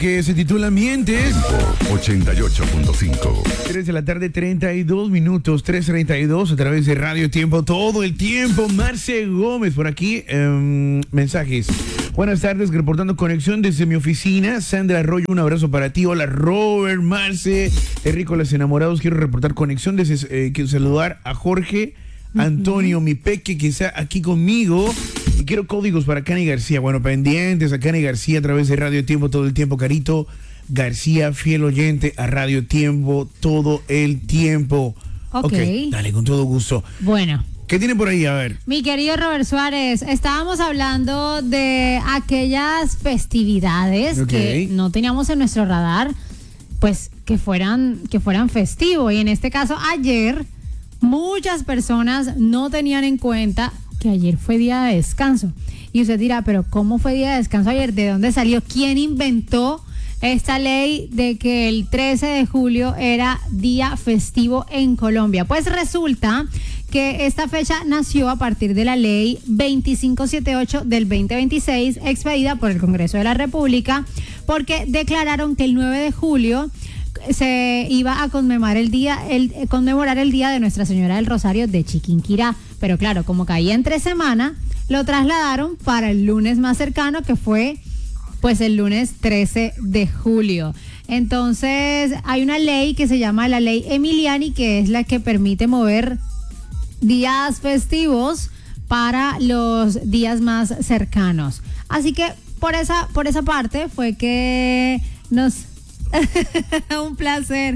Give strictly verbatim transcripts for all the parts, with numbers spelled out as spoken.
Que se titula Mientes. ochenta y ocho punto cinco. tres de la tarde, treinta y dos minutos, tres treinta y dos a través de Radio Tiempo, todo el tiempo. Marce Gómez por aquí, eh, mensajes. Buenas tardes, reportando conexión desde mi oficina. Sandra Arroyo, un abrazo para ti. Hola Robert, Marce, Terrícolas Enamorados. Quiero reportar conexión desde, eh, quiero saludar a Jorge Antonio, uh-huh. mi peque que está aquí conmigo. Y quiero códigos para Cani García. Bueno, pendientes a Cani García a través de Radio Tiempo todo el tiempo. Carito García, fiel oyente a Radio Tiempo todo el tiempo. Ok. Ok, dale, con todo gusto. Bueno. ¿Qué tiene por ahí? A ver. Mi querido Robert Suárez, estábamos hablando de aquellas festividades Okay. que no teníamos en nuestro radar, pues que fueran, que fueran festivos. Y en este caso, ayer, muchas personas no tenían en cuenta que ayer fue día de descanso. Y usted dirá, pero ¿cómo fue día de descanso ayer? ¿De dónde salió? ¿Quién inventó esta ley de que el trece de julio era día festivo en Colombia? Pues resulta que esta fecha nació a partir de la ley veinticinco setenta y ocho del veinte veintiséis, expedida por el Congreso de la República, porque declararon que el nueve de julio se iba a conmemorar el día, el conmemorar el día de Nuestra Señora del Rosario de Chiquinquirá, pero claro, como caía entre semana, lo trasladaron para el lunes más cercano, que fue pues el lunes trece de julio. Entonces hay una ley que se llama la ley Emiliani, que es la que permite mover días festivos para los días más cercanos. Así que por esa, por esa parte fue que nos... Un placer.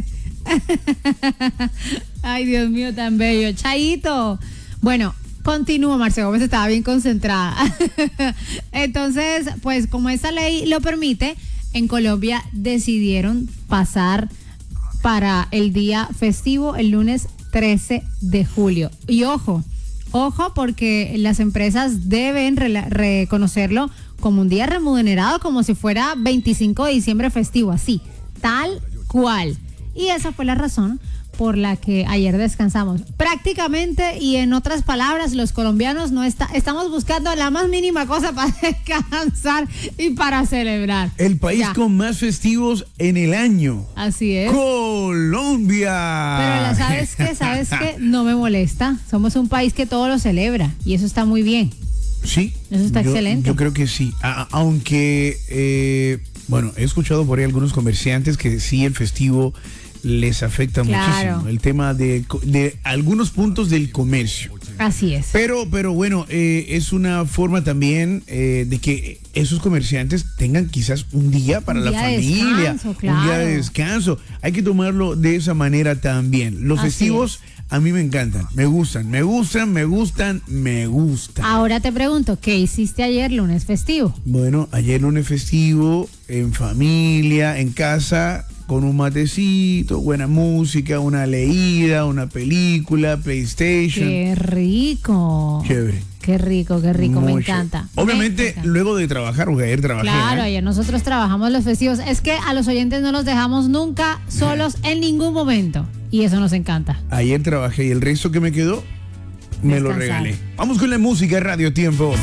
Ay, Dios mío, tan bello. Chaito. Bueno, continúo, Marcelo Gómez estaba bien concentrada. Entonces, pues como esta ley lo permite, en Colombia decidieron pasar para el día festivo el lunes trece de julio. Y ojo, ojo, porque las empresas deben re- reconocerlo como un día remunerado, como si fuera veinticinco de diciembre festivo, así, tal cual. Y esa fue la razón por la que ayer descansamos. Prácticamente, y en otras palabras, los colombianos no está, estamos buscando la más mínima cosa para descansar y para celebrar. El país ya. Con más festivos en el año. Así es. Colombia. Pero ¿sabes qué? ¿Sabes qué? No me molesta. Somos un país que todo lo celebra y eso está muy bien. Sí. Eso está yo, excelente. Yo creo que sí. A- aunque, eh, bueno, he escuchado por ahí algunos comerciantes que sí el festivo les afecta claro. muchísimo. El tema de, de algunos puntos del comercio. Así es. Pero, pero bueno, eh, es una forma también eh, de que esos comerciantes tengan quizás un día para un la día familia, de descanso, claro. un día de descanso. Hay que tomarlo de esa manera también. Los Así festivos es. A mí me encantan, me gustan, me gustan, me gustan, me gustan. Ahora te pregunto, ¿qué hiciste ayer lunes festivo? Bueno, ayer lunes festivo, en familia, en casa, con un matecito, buena música, una leída, una película, PlayStation. ¡Qué rico! Chévere. Qué rico, qué rico, Muy me encanta. chévere. Obviamente, me encanta. luego de trabajar, porque ayer trabajé. Claro, ¿eh? ayer nosotros trabajamos los festivos. Es que a los oyentes no los dejamos nunca solos en ningún momento. Y eso nos encanta. Ayer trabajé y el resto que me quedó, me Descansar. lo regalé. Vamos con la música, Radio Tiempo.